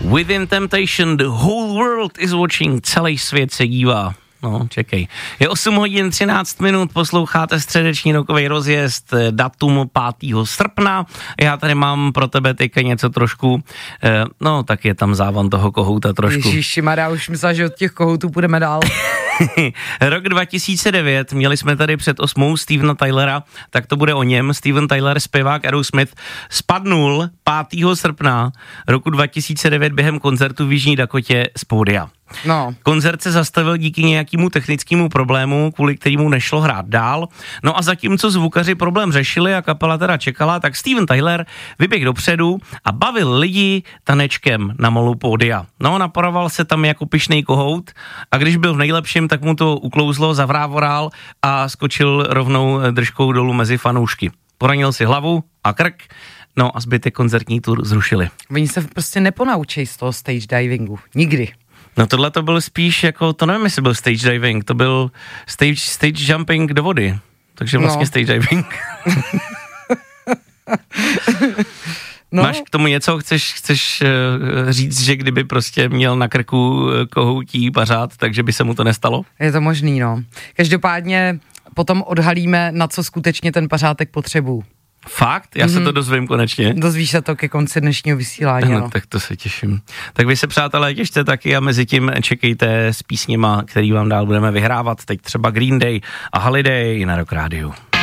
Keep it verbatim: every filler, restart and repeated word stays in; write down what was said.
Within Temptation, the whole world is watching, celý svět se dívá. No, čekej. Je osm hodin třináct minut, posloucháte středeční rokový rozjezd, datum pátého srpna. Já tady mám pro tebe teďka něco trošku, eh, no tak je tam závan toho kohouta trošku. Ježišmarja, už myslel, že od těch kohoutů půjdeme dál. Rok dva tisíce devět, měli jsme tady před osmou Stevena Tylera, tak to bude o něm. Steven Tyler, zpěvák Aerosmith, spadnul pátého srpna roku dva tisíce devět během koncertu v Jižní Dakotě z pódia. No. Koncert se zastavil díky nějakému technickému problému, kvůli kterému nešlo hrát dál. No a zatímco zvukaři problém řešili a kapela teda čekala, tak Steven Tyler vyběh dopředu a bavil lidi tanečkem na molu pódia. No, naparoval se tam jako pyšnej kohout a když byl v nejlepším, tak mu to uklouzlo, zavrávoral a skočil rovnou držkou dolů mezi fanoušky. Poranil si hlavu a krk, no a zbytek koncertní tur zrušili. Oni se prostě neponaučej z toho stage divingu. Nikdy. No tohle to byl spíš jako, to nevím, jestli byl stage diving, to byl stage, stage jumping do vody. Takže vlastně no. Stage diving. No. Máš k tomu něco, chceš, chceš uh, říct, že kdyby prostě měl na krku kohoutí pařád, takže by se mu to nestalo? Je to možný, no. Každopádně potom odhalíme, na co skutečně ten pařátek potřebují. Fakt? Já mm-hmm. se to dozvím konečně. Dozvíš se to ke konci dnešního vysílání, no, no. Tak to se těším. Tak vy se, přátelé, těšte taky a mezi tím čekejte s písněma, který vám dál budeme vyhrávat. Teď třeba Green Day a Holiday na Rock Rádiu.